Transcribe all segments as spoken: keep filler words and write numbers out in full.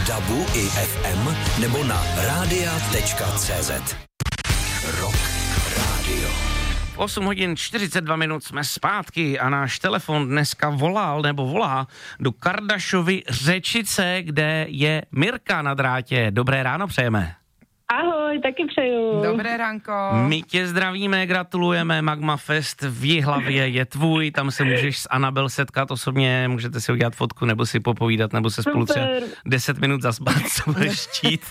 dabu i ef em nebo na rádia tečka cé zet. Rock Radio. osm hodin čtyřicet dva minut jsme zpátky a náš telefon dneska volal nebo volá do Kardašovy Řečice, kde je Mirka na drátě. Dobré ráno přejeme. Ahoj, taky přeju. Dobré ránko. My tě zdravíme, gratulujeme, Magma Fest v Jihlavě je tvůj, tam se můžeš s Anabel setkat osobně, můžete si udělat fotku nebo si popovídat, nebo se spolu třeba deset minut zaspat, co budeš štít.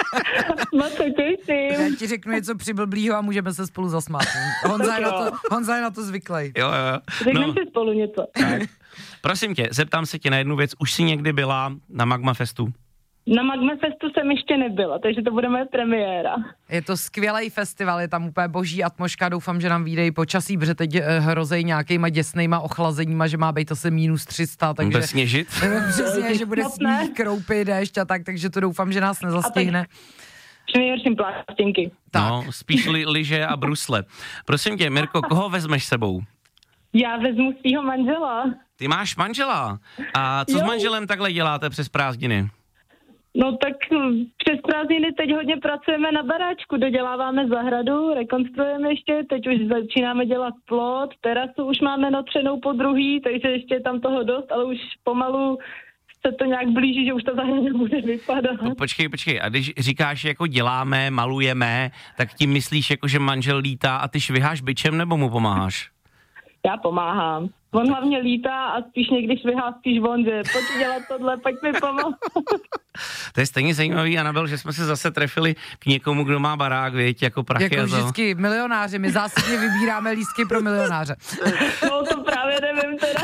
Moc se těším. Já ti řeknu něco přiblblýho a můžeme se spolu zasmát. Honza je na to, Honza je na to zvyklý. Jo, jo. Řekneme no, si spolu něco. Tak. Prosím tě, zeptám se tě na jednu věc, už jsi někdy byla na Magma Festu? Na Magma Festu jsem ještě nebyla, takže to bude moje premiéra. Je to skvělý festival, je tam úplně boží atmosféra, doufám, že nám vyjde i počasí, protože teď hrozej nějakýma děsnýma ochlazeníma, že má být asi minus tři sta, takže... Bude sněžit? Přesně, že bude sníh, kroupy, déšť a tak, takže to doufám, že nás nezastihne. Nejhorším plástinky. No, spíš li, lyže a brusle. Prosím tě, Mirko, koho vezmeš sebou? Já vezmu svýho manžela. Ty máš manžela. A co jo. s manželem takhle děláte přes prázdniny? No tak přes prázdniny teď hodně pracujeme na baráčku, doděláváme zahradu, rekonstruujeme ještě, teď už začínáme dělat plot, terasu už máme natřenou po druhý, takže ještě je tam toho dost, ale už pomalu se to nějak blíží, že už ta zahrada bude vypadat. Po, počkej, počkej, a když říkáš jako děláme, malujeme, tak tím myslíš jako, že manžel lítá a ty šviháš bičem nebo mu pomáháš? Já pomáhám. On hlavně lítá a spíš někdy švihá spíš on, že pojď dělat tohle, pojď mi pomoct. To je stejně zajímavý, Anabel, že jsme se zase trefili k někomu, kdo má barák, věď, jako prachy jako a to. vždycky milionáři, my zásadně vybíráme lístky pro milionáře. No to právě nevím teda.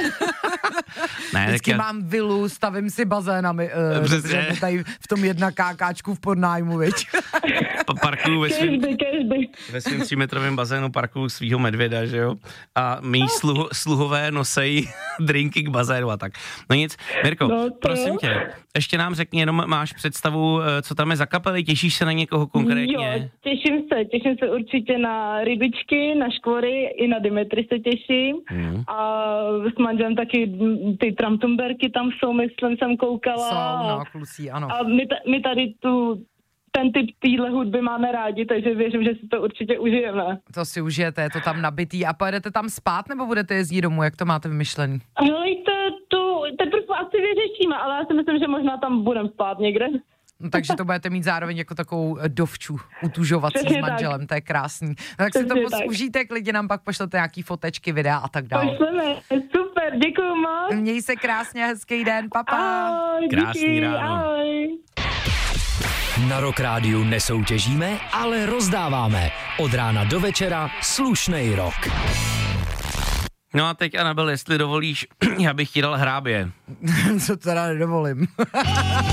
Ne, vždycky já... mám vilu, stavím si bazénami, uh, protože tady v tom jedna kákáčku v podnájmu, viď. Parkuju ve svým, ve svým třímetrovém bazénu parkuju svýho medvěda, že jo? A mý sluho, sluhové nosejí drinky k bazénu a tak. No nic, Mirko, no prosím tě, ještě nám řekni, jenom máš představu, co tam je za kapely, těšíš se na někoho konkrétně? Jo, těším se, těším se určitě na Rybičky, na Škvory, i na Dimitry se těším. Hmm. A s manželem taky ty Tramtumberky tam jsou, myslím, jsem koukala. Jsou, no, klusí, ano. A my, t- my tady tu ten typ téhle hudby máme rádi, takže věřím, že si to určitě užijeme. To si užijete, je to tam nabitý. A pojedete tam spát, nebo budete jezdit domů? Jak to máte vymyšlený? Helejte, tu teprve asi vyřešíme, ale já si myslím, že možná tam budeme spát někde. No, takže to budete mít zároveň jako takovou dovču utužovací Přesně s manželem, tak. To je krásný. No, tak Přesně si to moc tak. užijte, klidně nám pak pošlete nějaký fotečky, videa a tak dále. Pošleme, super, děkuju moc. Měj se krásně, hezký den, papa. Ahoj, krásný díky, ráno. Ahoj. Na Rock Rádiu nesoutěžíme, ale rozdáváme. Od rána do večera slušnej rock. No a teď, Anabel, jestli dovolíš, já bych ti dal hrábě. Co teda nedovolím.